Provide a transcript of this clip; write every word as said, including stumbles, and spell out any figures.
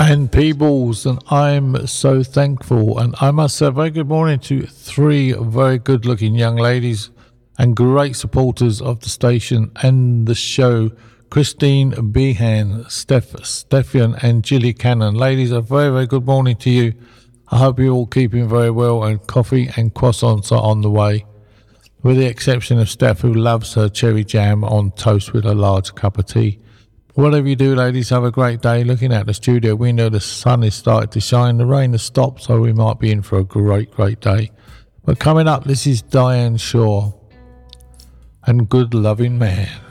and Peebles, and I'm so thankful. And I must say a very good morning to three very good looking young ladies and great supporters of the station and the show. Christine Behan, Steph, Stephian and Gilly Cannon. Ladies, a very, very good morning to you. I hope you're all keeping very well, and coffee and croissants are on the way, with the exception of Steph, who loves her cherry jam on toast with a large cup of tea. Whatever you do, ladies, have a great day. Looking out the studio window, the sun is starting to shine. The rain has stopped, so we might be in for a great, great day. But coming up, this is Diane Shaw and Good Loving Man.